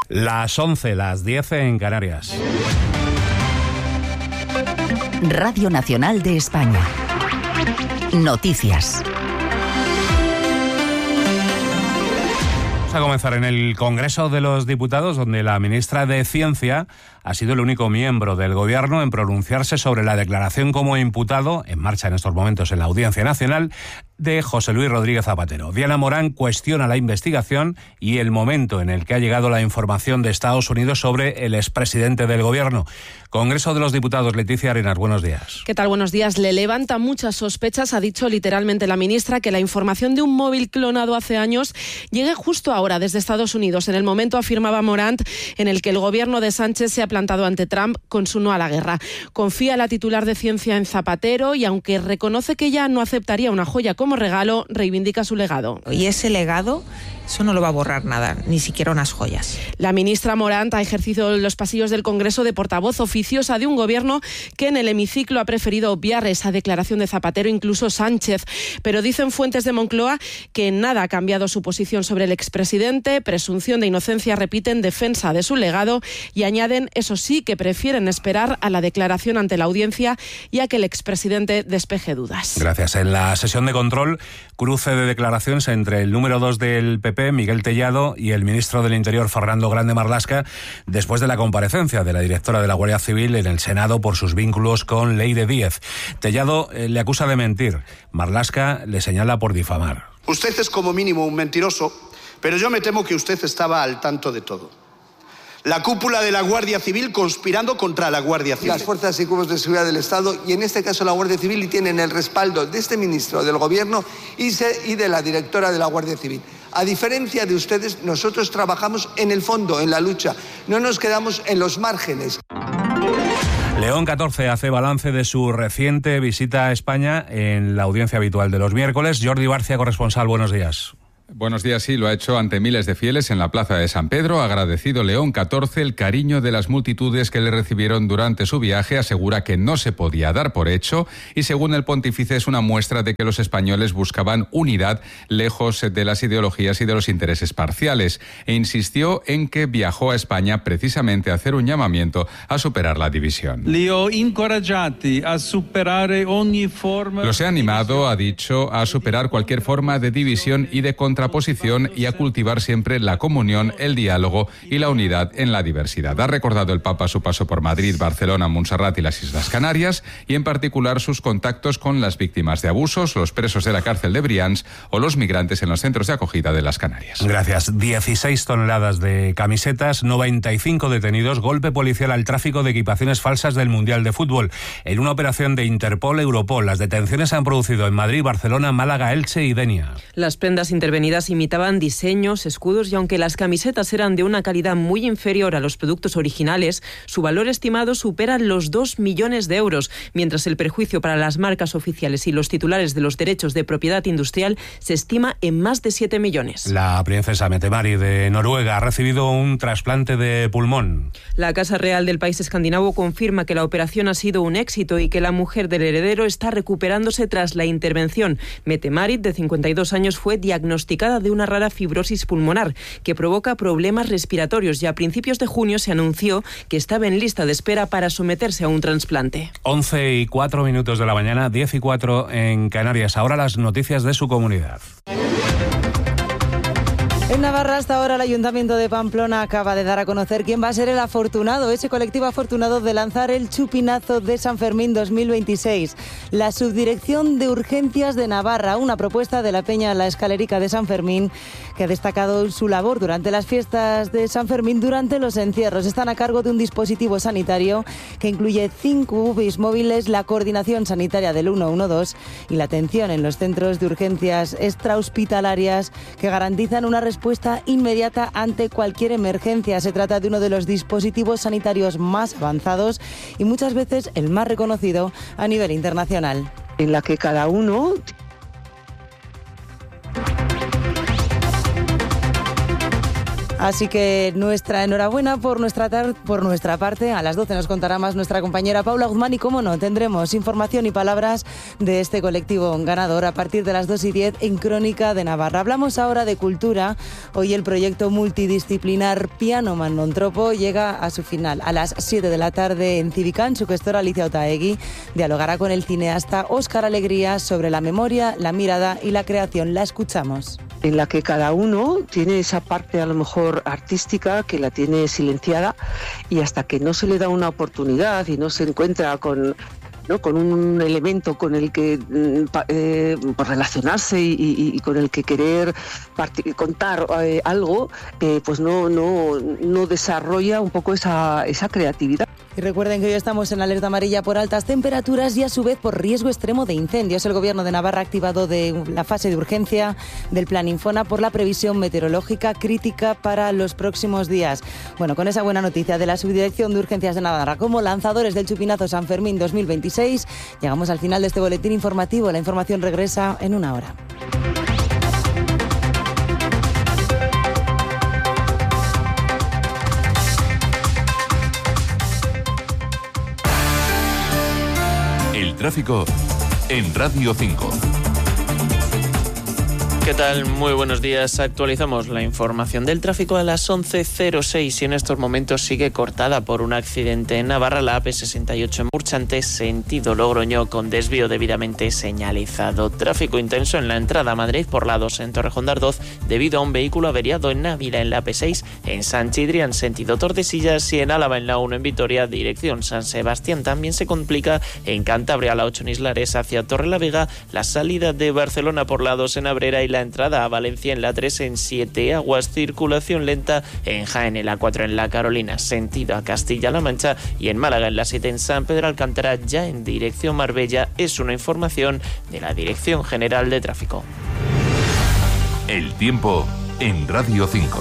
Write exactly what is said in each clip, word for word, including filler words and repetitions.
Las once, las diez en Canarias. Radio Nacional de España. Noticias. Vamos a comenzar en el Congreso de los Diputados, donde la ministra de Ciencia ha sido el único miembro del Gobierno en pronunciarse sobre la declaración como imputado, en marcha en estos momentos en la Audiencia Nacional, de José Luis Rodríguez Zapatero. Diana Morán cuestiona la investigación y el momento en el que ha llegado la información de Estados Unidos sobre el expresidente del Gobierno. Congreso de los Diputados, Leticia Arenas, buenos días. ¿Qué tal? Buenos días. Le levanta muchas sospechas, ha dicho literalmente la ministra, que la información de un móvil clonado hace años llegue justo ahora desde Estados Unidos, en el momento, afirmaba Morant, en el que el Gobierno de Sánchez se ha plantado ante Trump con su no a la guerra. Confía la titular de Ciencia en Zapatero y, aunque reconoce que ya no aceptaría una joya como regalo, reivindica su legado. Y ese legado, eso no lo va a borrar nada, ni siquiera unas joyas. La ministra Morant ha ejercido en los pasillos del Congreso de portavoz oficiosa de un Gobierno que en el hemiciclo ha preferido obviar esa declaración de Zapatero, incluso Sánchez. Pero dicen fuentes de Moncloa que en nada ha cambiado su posición sobre el expresidente. Presunción de inocencia, repiten, defensa de su legado, y añaden, eso sí, que prefieren esperar a la declaración ante la audiencia y a que el expresidente despeje dudas. Gracias. En la sesión de control, cruce de declaraciones entre el número dos del P P, Miguel Tellado, y el ministro del Interior, Fernando Grande Marlaska, después de la comparecencia de la directora de la Guardia Civil en el Senado por sus vínculos con Leire Díez. Tellado eh, le acusa de mentir. Marlaska le señala por difamar. Usted es como mínimo un mentiroso, pero yo me temo que usted estaba al tanto de todo. La cúpula de la Guardia Civil conspirando contra la Guardia Civil. Las fuerzas y cuerpos de seguridad del Estado, y en este caso la Guardia Civil, y tienen el respaldo de este ministro del Gobierno y, se, y de la directora de la Guardia Civil. A diferencia de ustedes, nosotros trabajamos en el fondo, en la lucha. No nos quedamos en los márgenes. León catorce hace balance de su reciente visita a España en la audiencia habitual de los miércoles. Jordi Barcia, corresponsal, buenos días. Buenos días, sí, lo ha hecho ante miles de fieles en la plaza de San Pedro. Ha agradecido León catorce el cariño de las multitudes que le recibieron durante su viaje. Asegura que no se podía dar por hecho y, según el pontífice, es una muestra de que los españoles buscaban unidad lejos de las ideologías y de los intereses parciales. E insistió en que viajó a España precisamente a hacer un llamamiento a superar la división. Los he animado, ha dicho, a superar cualquier forma de división y de contraposición y a cultivar siempre la comunión, el diálogo y la unidad en la diversidad. Ha recordado el Papa su paso por Madrid, Barcelona, Montserrat y las Islas Canarias, y en particular sus contactos con las víctimas de abusos, los presos de la cárcel de Brians o los migrantes en los centros de acogida de las Canarias. Gracias. dieciséis toneladas de camisetas, noventa y cinco detenidos, golpe policial al tráfico de equipaciones falsas del Mundial de Fútbol. En una operación de Interpol-Europol, las detenciones se han producido en Madrid, Barcelona, Málaga, Elche y Denia. Las prendas intervenidas imitaban diseños, escudos, y aunque las camisetas eran de una calidad muy inferior a los productos originales, su valor estimado supera los dos millones de euros, mientras el perjuicio para las marcas oficiales y los titulares de los derechos de propiedad industrial se estima en más de siete millones. La princesa Mette-Marit de Noruega ha recibido un trasplante de pulmón. La Casa Real del país escandinavo confirma que la operación ha sido un éxito y que la mujer del heredero está recuperándose tras la intervención. Mette-Marit, de cincuenta y dos años, fue diagnosticada de una rara fibrosis pulmonar que provoca problemas respiratorios, y a principios de junio se anunció que estaba en lista de espera para someterse a un trasplante. once y cuatro minutos de la mañana, diez y cuatro en Canarias. Ahora las noticias de su comunidad. En Navarra, hasta ahora, el Ayuntamiento de Pamplona acaba de dar a conocer quién va a ser el afortunado, ese colectivo afortunado de lanzar el Chupinazo de San Fermín dos mil veintiséis. La Subdirección de Urgencias de Navarra, una propuesta de la Peña La Escalerica de San Fermín, que ha destacado su labor durante las fiestas de San Fermín durante los encierros. Están a cargo de un dispositivo sanitario que incluye cinco U B Is móviles, la coordinación sanitaria del ciento doce y la atención en los centros de urgencias extrahospitalarias, que garantizan una respuesta respuesta inmediata ante cualquier emergencia. Se trata de uno de los dispositivos sanitarios más avanzados y muchas veces el más reconocido a nivel internacional. En la que cada uno... Así que nuestra enhorabuena por nuestra, tar- por nuestra parte. A las doce nos contará más nuestra compañera Paula Guzmán y, cómo no, tendremos información y palabras de este colectivo ganador a partir de las dos y diez en Crónica de Navarra. Hablamos ahora de cultura. Hoy el proyecto multidisciplinar Piano Manontropo llega a su final. A las siete de la tarde en Civicán, su gestora Alicia Otaegui dialogará con el cineasta Óscar Alegría sobre la memoria, la mirada y la creación. La escuchamos. En la que cada uno tiene esa parte a lo mejor artística que la tiene silenciada, y hasta que no se le da una oportunidad y no se encuentra con, ¿no?, con un elemento con el que eh, relacionarse y, y, y con el que querer part- contar eh, algo, eh, pues no, no, no desarrolla un poco esa, esa creatividad. Y recuerden que hoy estamos en alerta amarilla por altas temperaturas y a su vez por riesgo extremo de incendios. El Gobierno de Navarra ha activado de la fase de urgencia del Plan Infona por la previsión meteorológica crítica para los próximos días. Bueno, con esa buena noticia de la Subdirección de Urgencias de Navarra como lanzadores del Chupinazo San Fermín dos mil veintiséis, llegamos al final de este boletín informativo. La información regresa en una hora. El tráfico en Radio cinco. ¿Qué tal? Muy buenos días. Actualizamos la información del tráfico a las once cero seis y en estos momentos sigue cortada por un accidente en Navarra, la A P sesenta y ocho en Murchante, sentido Logroño, con desvío debidamente señalizado. Tráfico intenso en la entrada a Madrid por la dos en Torrejón de Ardoz debido a un vehículo averiado en Návila en la A P seis, en San Chidrián, sentido Tordesillas, y en Álava en la uno en Vitoria, dirección San Sebastián. También se complica en Cantabria, la ocho en Islares hacia Torrelavega, la salida de Barcelona por la dos en Abrera y la entrada a Valencia en la tres en Siete Aguas. Circulación lenta en Jaén, en la cuatro en La Carolina, sentido a Castilla-La Mancha, y en Málaga en la siete en San Pedro Alcántara, ya en dirección Marbella. Es una información de la Dirección General de Tráfico. El tiempo en Radio cinco.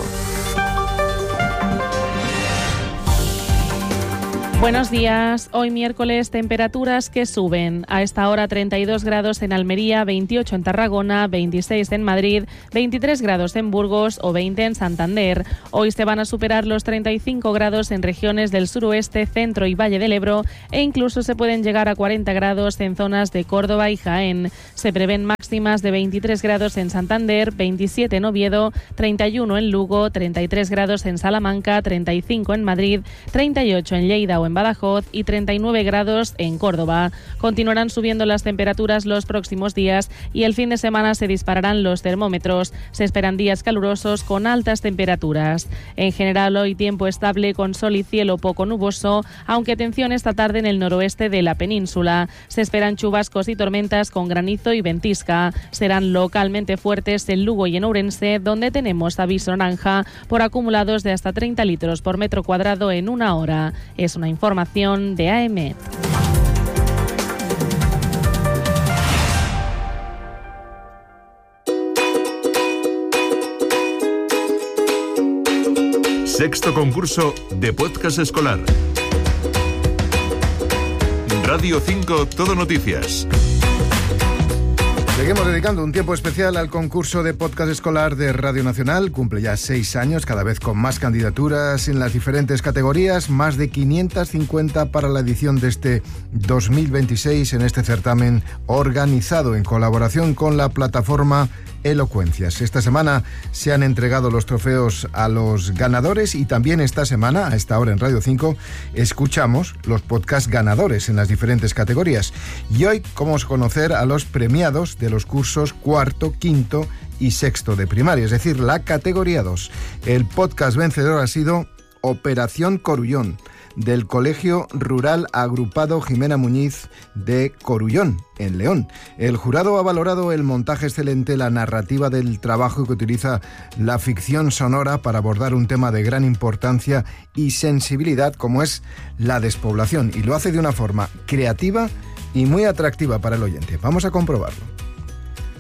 Buenos días. Hoy miércoles, temperaturas que suben. A esta hora treinta y dos grados en Almería, veintiocho en Tarragona, veintiséis en Madrid, veintitrés grados en Burgos o veinte en Santander. Hoy se van a superar los treinta y cinco grados en regiones del suroeste, centro y Valle del Ebro, e incluso se pueden llegar a cuarenta grados en zonas de Córdoba y Jaén. Se prevén máximas de veintitrés grados en Santander, veintisiete en Oviedo, treinta y uno en Lugo, treinta y tres grados en Salamanca, treinta y cinco en Madrid, treinta y ocho en Lleida o en Badajoz y treinta y nueve grados en Córdoba. Continuarán subiendo las temperaturas los próximos días y el fin de semana se dispararán los termómetros. Se esperan días calurosos con altas temperaturas. En general, hoy tiempo estable con sol y cielo poco nuboso, aunque atención esta tarde en el noroeste de la península. Se esperan chubascos y tormentas con granizo y ventisca. Serán localmente fuertes en Lugo y en Ourense, donde tenemos aviso naranja por acumulados de hasta treinta litros por metro cuadrado en una hora. Es una información de A M. Sexto concurso de podcast escolar. Radio cinco Todo Noticias. Seguimos dedicando un tiempo especial al concurso de podcast escolar de Radio Nacional. Cumple ya seis años, cada vez con más candidaturas en las diferentes categorías, más de quinientas cincuenta para la edición de este dos mil veintiséis en este certamen organizado en colaboración con la plataforma Elocuencias. Esta semana se han entregado los trofeos a los ganadores y también esta semana, a esta hora en Radio cinco, escuchamos los podcast ganadores en las diferentes categorías. Y hoy vamos a conocer a los premiados de los cursos cuarto, quinto y sexto de primaria, es decir, la categoría dos. El podcast vencedor ha sido Operación Corullón, del Colegio Rural Agrupado Jimena Muñiz de Corullón, en León. El jurado ha valorado el montaje excelente, la narrativa del trabajo que utiliza la ficción sonora para abordar un tema de gran importancia y sensibilidad como es la despoblación, y lo hace de una forma creativa y muy atractiva para el oyente. Vamos a comprobarlo.